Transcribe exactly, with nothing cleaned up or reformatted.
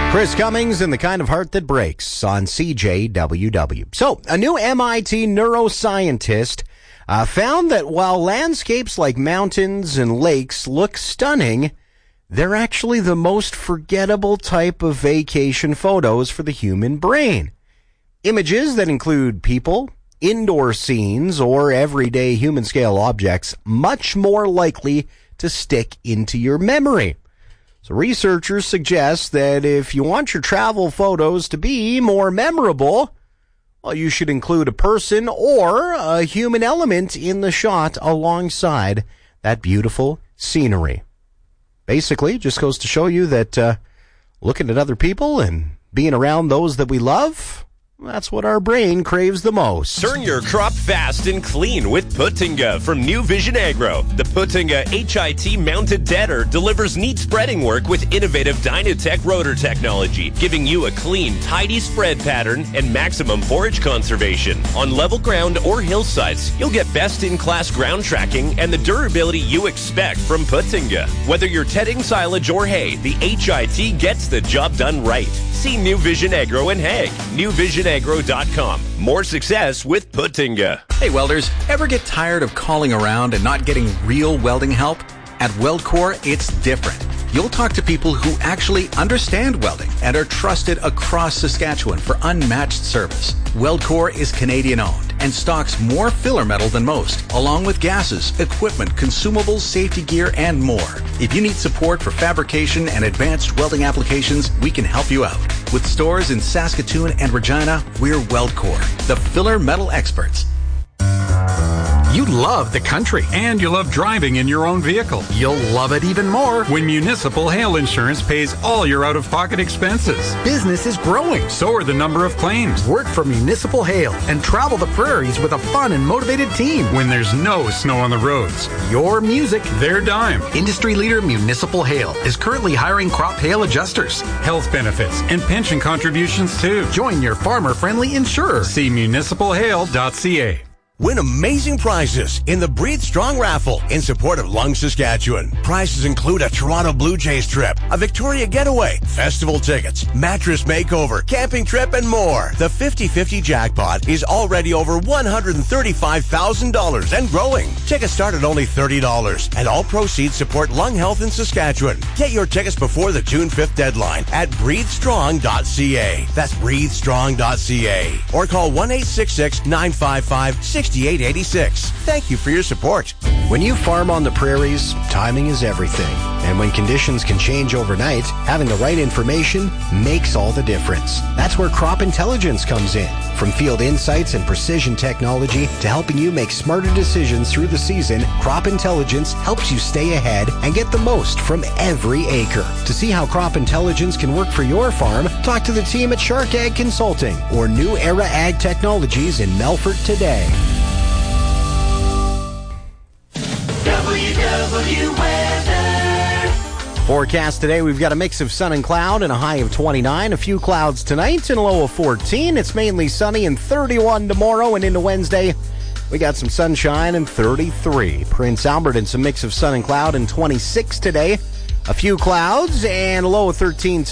Chris Cummings and the Kind of Heart That Breaks on C J W W. So, a new M I T neuroscientist uh, found that while landscapes like mountains and lakes look stunning, they're actually the most forgettable type of vacation photos for the human brain. Images that include people, indoor scenes, or everyday human-scale objects much more likely to stick into your memory. So researchers suggest that if you want your travel photos to be more memorable, well, you should include a person or a human element in the shot alongside that beautiful scenery. Basically, it just goes to show you that uh, looking at other people and being around those that we love, that's what our brain craves the most. Turn your crop fast and clean with Putinga from New Vision Agro. The Putinga H I T mounted deader delivers neat spreading work with innovative Dynatech rotor technology, giving you a clean, tidy spread pattern and maximum forage conservation. On level ground or hillsides, you'll get best-in-class ground tracking and the durability you expect from Putinga. Whether you're tedding silage or hay, the H I T gets the job done right. See New Vision Agro in Hague. new vision agro dot com. More success with Putinga. Hey welders, ever get tired of calling around and not getting real welding help? At WeldCore, it's different. You'll talk to people who actually understand welding and are trusted across Saskatchewan for unmatched service. WeldCore is Canadian-owned and stocks more filler metal than most, along with gases, equipment, consumables, safety gear, and more. If you need support for fabrication and advanced welding applications, we can help you out. With stores in Saskatoon and Regina, we're WeldCore, the filler metal experts. You love the country and you love driving in your own vehicle. You'll love it even more when Municipal Hail Insurance pays all your out-of-pocket expenses. Business is growing. So are the number of claims. Work for Municipal Hail and travel the prairies with a fun and motivated team. When there's no snow on the roads. Your music, their dime. Industry leader Municipal Hail is currently hiring crop hail adjusters. Health benefits and pension contributions too. Join your farmer-friendly insurer. See municipal hail dot c a. Win amazing prizes in the Breathe Strong raffle in support of Lung Saskatchewan. Prizes include a Toronto Blue Jays trip, a Victoria getaway, festival tickets, mattress makeover, camping trip, and more. The fifty-fifty jackpot is already over one hundred thirty-five thousand dollars and growing. Tickets start at only thirty dollars, and all proceeds support lung health in Saskatchewan. Get your tickets before the June fifth deadline at breathe strong dot c a. That's breathe strong dot c a. Or call one eight six six, nine five five, six eight eight six. Thank you for your support. When you farm on the prairies, timing is everything. And when conditions can change overnight, having the right information makes all the difference. That's where Crop Intelligence comes in. From field insights and precision technology to helping you make smarter decisions through the season, Crop Intelligence helps you stay ahead and get the most from every acre. To see how Crop Intelligence can work for your farm, talk to the team at Shark Ag Consulting or New Era Ag Technologies in Melfort today. W W Weather. Forecast today, we've got a mix of sun and cloud and a high of twenty-nine. A few clouds tonight and a low of fourteen. It's mainly sunny and thirty-one tomorrow, and into Wednesday, we got some sunshine and thirty-three. Prince Albert and some mix of sun and cloud and twenty-six today. A few clouds and a low of thirteen